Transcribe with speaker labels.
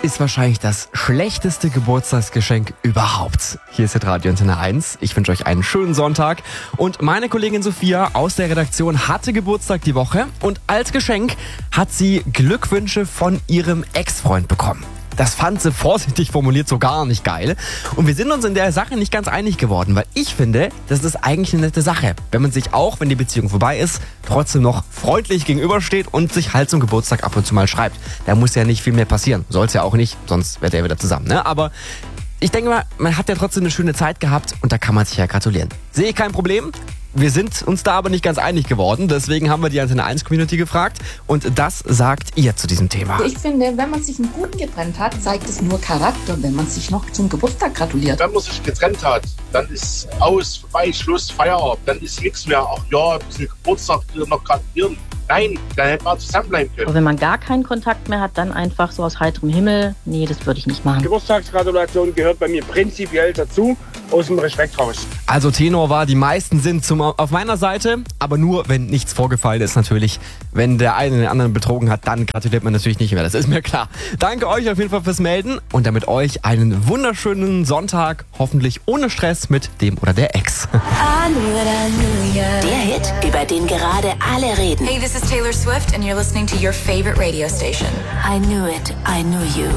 Speaker 1: ist wahrscheinlich das schlechteste Geburtstagsgeschenk überhaupt. Hier ist Radio Antenne 1. Ich wünsche euch einen schönen Sonntag. Und meine Kollegin Sophia aus der Redaktion hatte Geburtstag die Woche. Und als Geschenk hat sie Glückwünsche von ihrem Ex-Freund bekommen. Das fand sie vorsichtig formuliert so gar nicht geil. Und wir sind uns in der Sache nicht ganz einig geworden, weil ich finde, das ist eigentlich eine nette Sache. Wenn man sich auch, wenn die Beziehung vorbei ist, trotzdem noch freundlich gegenübersteht und sich halt zum Geburtstag ab und zu mal schreibt. Da muss ja nicht viel mehr passieren. Soll's ja auch nicht, sonst wäre der wieder zusammen, ne? Aber ich denke mal, man hat ja trotzdem eine schöne Zeit gehabt und da kann man sich ja gratulieren. Sehe ich kein Problem. Wir sind uns da aber nicht ganz einig geworden. Deswegen haben wir die Antenne 1 Community gefragt. Und das sagt ihr zu diesem Thema.
Speaker 2: Ich finde, wenn man sich einen Guten getrennt hat, zeigt es nur Charakter, wenn man sich noch zum Geburtstag gratuliert.
Speaker 3: Wenn man sich getrennt hat, dann ist aus, vorbei, Schluss, Feierabend. Dann ist nichts mehr. Ach ja, ein bisschen Geburtstag, noch gratulieren. Nein, dann hätte man zusammenbleiben können.
Speaker 4: Aber wenn man gar keinen Kontakt mehr hat, dann einfach so aus heiterem Himmel. Nee, das würde ich nicht machen.
Speaker 5: Geburtstagsgratulation gehört bei mir prinzipiell dazu, aus dem Respekt raus.
Speaker 1: Also Tenor war, die meisten sind auf meiner Seite, aber nur, wenn nichts vorgefallen ist natürlich. Wenn der eine den anderen betrogen hat, dann gratuliert man natürlich nicht mehr, das ist mir klar. Danke euch auf jeden Fall fürs Melden und damit euch einen wunderschönen Sonntag, hoffentlich ohne Stress mit dem oder der Ex.
Speaker 6: Der Hit, über den gerade alle reden.
Speaker 7: Hey, this is Taylor Swift and you're listening to your favorite radio station.
Speaker 6: I knew it, I knew you.